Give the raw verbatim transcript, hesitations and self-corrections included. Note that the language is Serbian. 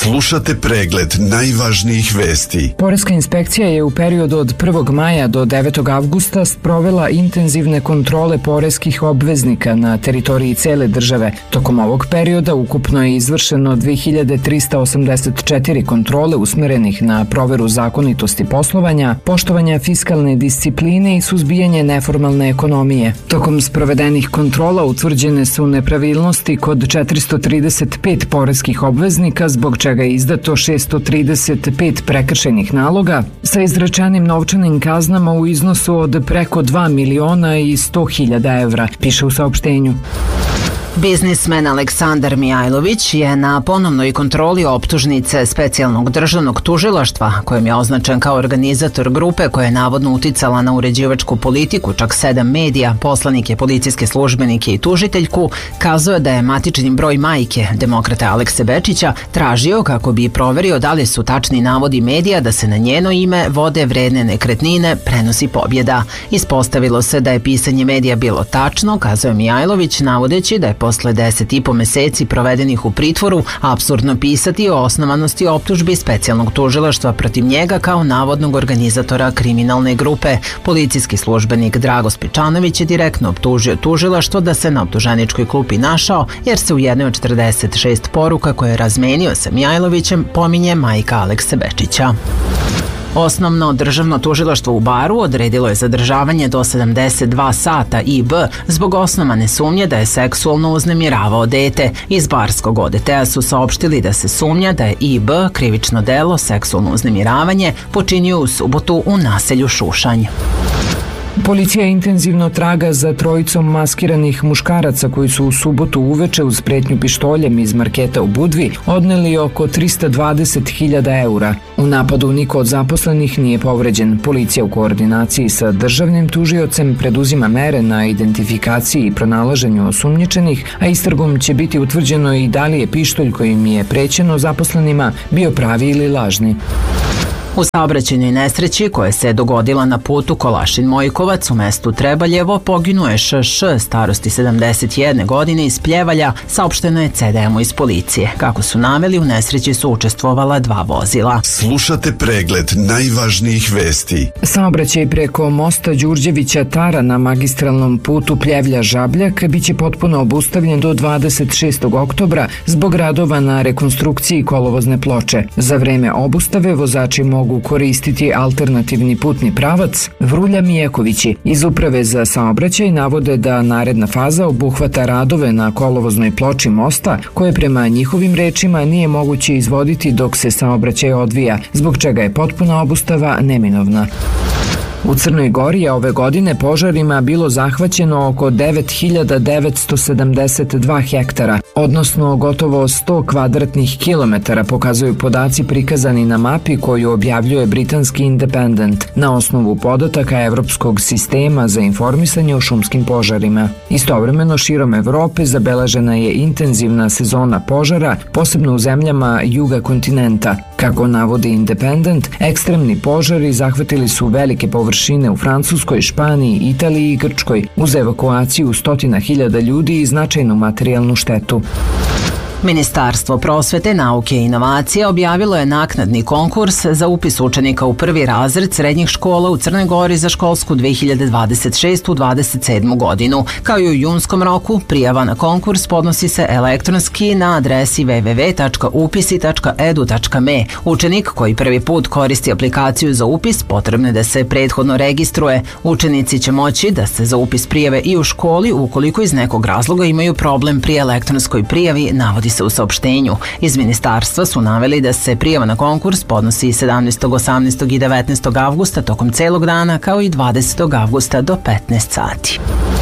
Slušate pregled najvažnijih vesti. Poreska inspekcija je u periodu od prvog maja do devetog avgusta sprovela intenzivne kontrole poreskih obveznika na teritoriji cele države. Tokom ovog perioda ukupno je izvršeno dve hiljade trista osamdeset četiri kontrole usmerenih na proveru zakonitosti poslovanja, poštovanja fiskalne discipline i suzbijanje neformalne ekonomije. Tokom sprovedenih kontrola utvrđene su nepravilnosti kod četiristo trideset pet poreskih obveznika, zbog čega je izdato šessto trideset pet prekršajnih naloga sa izrečenim novčanim kaznama u iznosu od preko dva miliona i sto hiljada evra, piše u saopštenju. Biznismen Aleksandar Mijajlović je na ponovnoj kontroli optužnice specijalnog državnog tužilaštva, kojim je označen kao organizator grupe koja je navodno uticala na uređivačku politiku čak sedam medija, poslanike, policijske službenike i tužiteljku, kazao da je matični broj majke, demokrate Alekse Bečića, tražio kako bi proverio da li su tačni navodi medija da se na njeno ime vode vredne nekretnine, prenosi pobjeda. Ispostavilo se da je pisanje medija bilo tačno, kazao je Mijajlović, navodeći da je posle deset i po meseci provedenih u pritvoru apsurdno pisati o osnovanosti optužbi specijalnog tužilaštva protiv njega kao navodnog organizatora kriminalne grupe. Policijski službenik Drago Spičanović je direktno optužio tužilaštvo da se na optuženičkoj klupi našao, jer se u jednoj od četrdeset šest poruka koje je razmenio sa Mijajlovićem pominje majka Alekse Bečića. Osnovno državno tužilaštvo u Baru odredilo je zadržavanje do sedamdeset dva sata I B zbog osnovane sumnje da je seksualno uznemiravao dete. Iz barskog O D T-a su saopštili da se sumnja da je I B krivično delo seksualno uznemiravanje počinio u subotu u naselju Šušanj. Policija intenzivno traga za trojicom maskiranih muškaraca koji su u subotu uveče uz pretnju pištoljem iz marketa u Budvi odneli oko trista dvadeset hiljada eura. U napadu niko od zaposlenih nije povređen. Policija u koordinaciji sa državnim tužiocem preduzima mere na identifikaciji i pronalaženju osumnjičenih, a istragom će biti utvrđeno i da li je pištolj kojim je prećeno zaposlenima bio pravi ili lažni. U saobraćajnoj nesreći koja se dogodila na putu Kolašin-Mojkovac u mestu Trebaljevo poginuo je Š Š starosti sedamdeset jedne godine iz Pljevalja, saopšteno je C D M-u iz policije. Kako su naveli, u nesreći su učestvovala dva vozila. Slušate pregled najvažnijih vesti. Saobraćaj preko mosta Đurđevića Tara na magistralnom putu Pljevlja-Žabljak biće potpuno obustavljen do dvadeset šestog oktobra zbog radova na rekonstrukciji kolovozne ploče. Za vreme obustave vozači mogu mogu koristiti alternativni putni pravac Vrulja-Mijekovići. Iz Uprave za saobraćaj navode da naredna faza obuhvata radove na kolovoznoj ploči mosta, koje prema njihovim rečima nije moguće izvoditi dok se saobraćaj odvija, zbog čega je potpuna obustava neminovna. U Crnoj Gori je ove godine požarima bilo zahvaćeno oko devet hiljada devetsto sedamdeset dva hektara, odnosno gotovo sto kvadratnih kilometara, pokazuju podaci prikazani na mapi koju objavljuje britanski Independent na osnovu podataka Evropskog sistema za informisanje o šumskim požarima. Istovremeno širom Evrope zabeležena je intenzivna sezona požara, posebno u zemljama juga kontinenta. Kako navodi Independent, ekstremni požari zahvatili su velike površine u Francuskoj, Španiji, Italiji i Grčkoj, uz evakuaciju stotina hiljada ljudi i značajnu materijalnu štetu. Ministarstvo prosvete, nauke i inovacije objavilo je naknadni konkurs za upis učenika u prvi razred srednjih škola u Crnoj Gori za školsku dve hiljade dvadeset šestu dvadeset sedmu godinu. Kao i u junskom roku, prijava na konkurs podnosi se elektronski na adresi w w w tačka upisi tačka e d u tačka m e. Učenik koji prvi put koristi aplikaciju za upis potrebno je da se prethodno registruje. Učenici će moći da se za upis prijave i u školi ukoliko iz nekog razloga imaju problem pri elektronskoj prijavi, navodi se u saopštenju. Iz ministarstva su naveli da se prijava na konkurs podnosi sedamnaestog, osamnaestog i devetnaestog avgusta tokom celog dana, kao i dvadesetog avgusta do petnaest sati.